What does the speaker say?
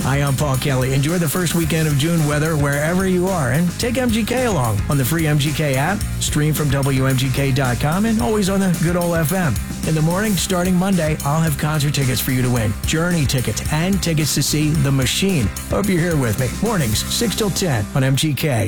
Hi, I'm Paul Kelly. Enjoy the first weekend of June weather wherever you are and take MGK along on the free MGK app, stream from WMGK.com, and always on the good old FM. In the morning, starting Monday, I'll have concert tickets for you to win, Journey tickets, and tickets to see The Machine. Hope you're here with me. Mornings, 6 till 10 on MGK.